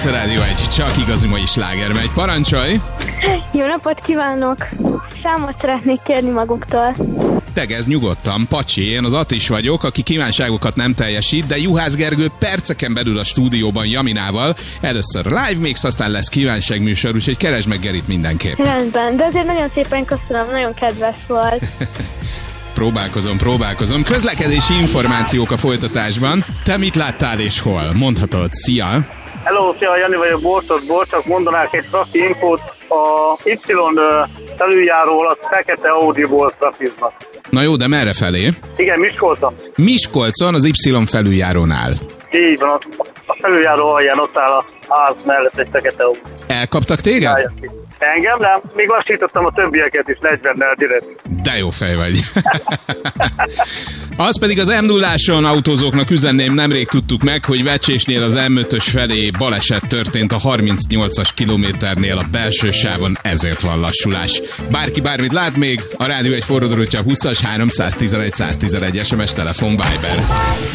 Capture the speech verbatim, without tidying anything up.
a Rádió egy, csak igazi mai sláger megy. Parancsolj! Jó napot kívánok! Számot szeretnék kérni maguktól. Tegezz nyugodtan, Pacsi, én az Atis vagyok, aki kívánságokat nem teljesít, de Juhász Gergő perceken belül a stúdióban Jaminával. Először live mix, aztán lesz kívánságműsor, úgyhogy keresd meg Gerit mindenképp. Rendben, de azért nagyon szépen köszönöm, nagyon kedves volt. Próbálkozom, próbálkozom. Közlekedési információk a folytatásban. Te mit láttál és hol? Mondhatod. Szia! Hello, szia, Jani vagyok, Borcosból, csak mondanák egy trafi infót. A Y felüljáról a fekete Audi-ból trafiznak. Na jó, de merre felé? Igen, Miskolcon. Miskolcon, az Y felüljárónál. Így van, a felüljáró alján ott áll a ház mellett egy fekete Audi. Elkaptak téged? Engem nem, még lassítottam a többieket is negyvennel direkt. De jó fej vagy. Az pedig az em nulláson autózóknak üzenném, nemrég tudtuk meg, hogy Vecsésnél az em ötös felé baleset történt a harmincnyolcas kilométernél a belső sávon, ezért van lassulás. Bárki bármit lát még, a Rádió egy forradórottja húszas háromszáztizenegy száztizenegy es em es, telefon, Viber.